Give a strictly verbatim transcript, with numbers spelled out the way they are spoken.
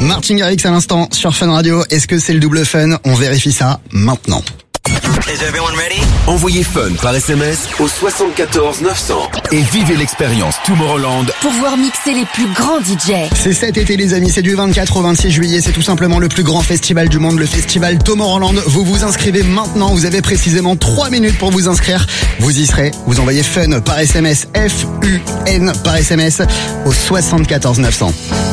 Martin Garrix à l'instant sur Fun Radio. Est-ce que c'est le double fun? On vérifie ça maintenant. Is everyone ready? Envoyez Fun par S M S au soixante-quatorze neuf cents et vivez l'expérience Tomorrowland pour voir mixer les plus grands D J. C'est cet été les amis, c'est du vingt-quatre au vingt-six juillet, c'est tout simplement le plus grand festival du monde, le festival Tomorrowland. Vous vous inscrivez maintenant, vous avez précisément trois minutes pour vous inscrire. Vous y serez, vous envoyez Fun par S M S, F U N par S M S au soixante-quatorze neuf cents.